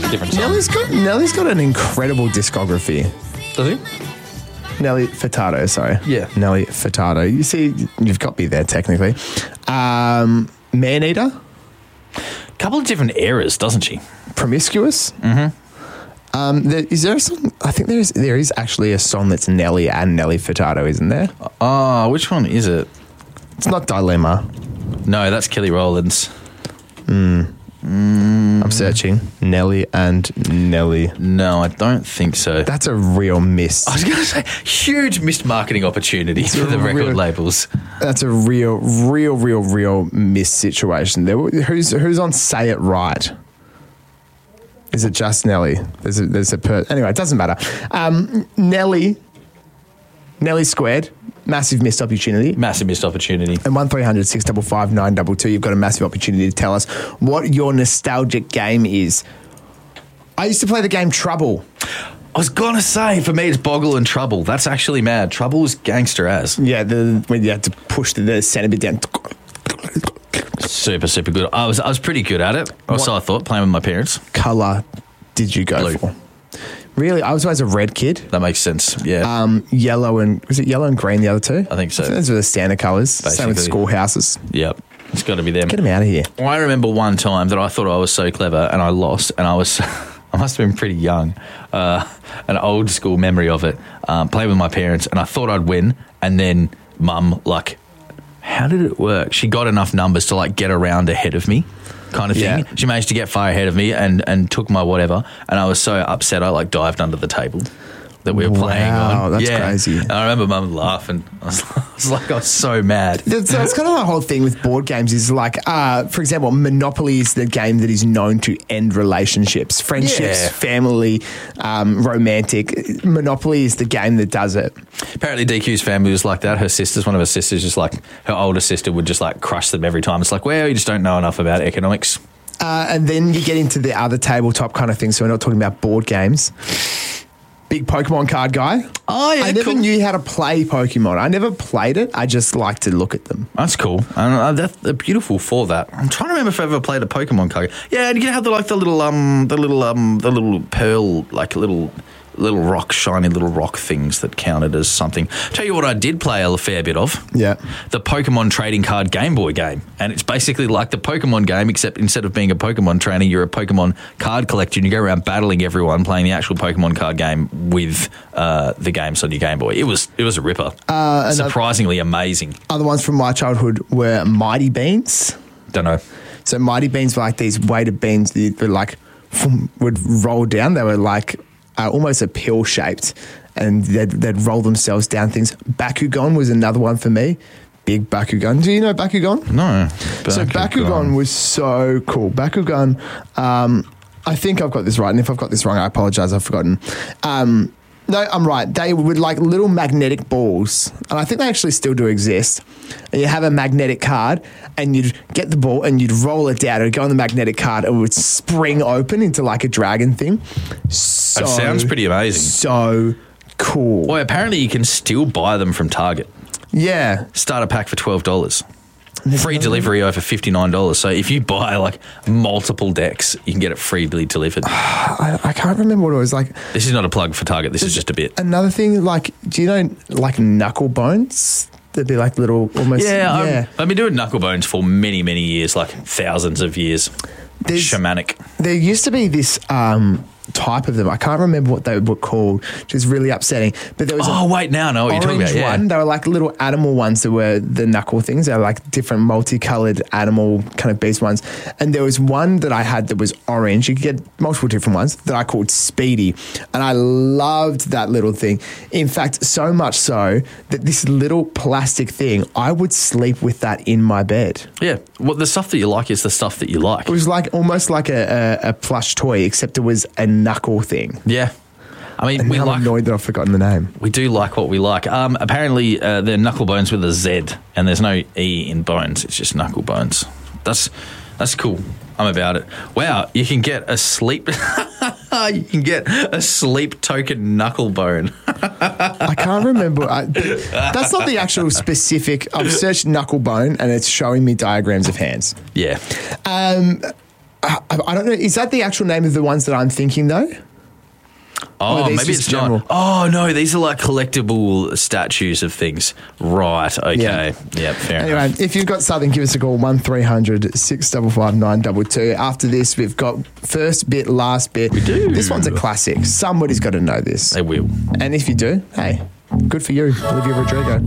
Different song. Nelly's got an incredible discography. Does he? Nelly Furtado, sorry. Yeah. Nelly Furtado. You see, you've got me there technically. Maneater. Couple of different eras, doesn't she? Promiscuous. Mm-hmm. Is there a song? I think there is actually a song that's Nelly and Nelly Furtado, isn't there? Oh, which one is it? It's not Dilemma. No, that's Kelly Rowland's. I'm searching. Nelly and Nelly. No, I don't think so. That's a real miss. I was going to say, huge missed marketing opportunity for the record labels. That's a real miss situation. Who's on Say It Right? Is it just Nelly? Anyway, it doesn't matter. Nelly squared. Massive missed opportunity. Massive missed opportunity. And 1300 655 922. You've got a massive opportunity to tell us what your nostalgic game is. I used to play the game Trouble. I was going to say, for me, it's Boggle and Trouble. That's actually mad. Trouble's gangster as. Yeah, when you had to push the centre bit down. Super, super good. I was pretty good at it. Or so I thought, playing with my parents. Colour did you go Blue. for? Really? I was always a red kid. That makes sense, yeah. Yellow and... Was it yellow and green, the other two? I think so. Those were the standard colours. Same with Basically. schoolhouses. Yep. It's got to be them. Get them out of here. Well, I remember one time that I thought I was so clever and I lost, and I must have been pretty young. An old school memory of it. Playing with my parents, and I thought I'd win, and then Mum, how did it work? She got enough numbers to get around ahead of me, kind of thing. Yeah. She managed to get far ahead of me and took my whatever, and I was so upset I dived under the table that we were playing on. Wow, that's crazy. And I remember Mum laughing. I was so mad. That's kind of the whole thing with board games is for example, Monopoly is the game that is known to end relationships, friendships, Yeah. family, romantic. Monopoly is the game that does it. Apparently DQ's family was like that. One of her sisters, her older sister would just crush them every time. It's well, you just don't know enough about economics. And then you get into the other tabletop kind of thing, so we're not talking about board games. Big Pokemon card guy. Oh, yeah, I never cool. knew how to play Pokemon. I never played it. I just like to look at them. That's cool. And they're beautiful for that. I'm trying to remember if I ever played a Pokemon card. Yeah, and you have the little pearl, little rock, shiny little rock things that counted as something. Tell you what I did play a fair bit of. Yeah. The Pokemon trading card Game Boy game. And it's basically like the Pokemon game, except instead of being a Pokemon trainer, you're a Pokemon card collector and you go around battling everyone, playing the actual Pokemon card game with the games on your Game Boy. It was a ripper. Surprisingly amazing. Other ones from my childhood were Mighty Beans. Don't know. So Mighty Beans were these weighted beans that would roll down. They were almost a pill shaped, and they'd roll themselves down things. Bakugan was another one for me. Big Bakugan. Do you know Bakugan? No. So Bakugan was so cool. Bakugan, I think I've got this right, and if I've got this wrong, I apologise, I've forgotten. No, I'm right. They were little magnetic balls, and I think they actually still do exist. And you have a magnetic card, and you'd get the ball, and you'd roll it down, it would go on the magnetic card, and it would spring open into a dragon thing. So, That sounds pretty amazing. So cool. Well, apparently you can still buy them from Target. Yeah. Starter pack for $12. Free delivery over $59. So if you buy multiple decks, you can get it freely delivered. I can't remember what it was like. This is not a plug for Target. This is just a bit. Another thing, do you know knuckle bones? They'd be little almost. Yeah. I've been doing knuckle bones for many, many years, thousands of years. Shamanic. There used to be this type of them. I can't remember what they were called, which is really upsetting. But there was now I know what you're talking about. Yeah. One. They were little animal ones that were the knuckle things. They were different multicolored animal kind of beast ones. And there was one that I had that was orange. You could get multiple different ones that I called Speedy. And I loved that little thing. In fact, so much so that this little plastic thing, I would sleep with that in my bed. Yeah. Well, the stuff that you like is the stuff that you like. It was almost like a plush toy, except it was a knuckle thing. Yeah. I mean, I'm annoyed that I've forgotten the name. We do like what we like. Apparently, they're knuckle bones with a Z, and there's no E in bones. It's just knuckle bones. That's cool. I'm about it. Wow, you can get a sleep. You can get a sleep token knuckle bone. I can't remember. That's not the actual specific. I've searched knuckle bone, and it's showing me diagrams of hands. Yeah. I don't know. Is that the actual name of the ones that I'm thinking though? Oh, maybe maybe it's general. Not. Oh, no, these are like collectible statues of things. Right, okay. Yeah, fair enough. Anyway, if you've got something, give us a call, 1300 655 922. After this, we've got first bit, last bit. We do. This one's a classic. Somebody's got to know this. They will. And if you do, hey, good for you, Olivia Rodrigo.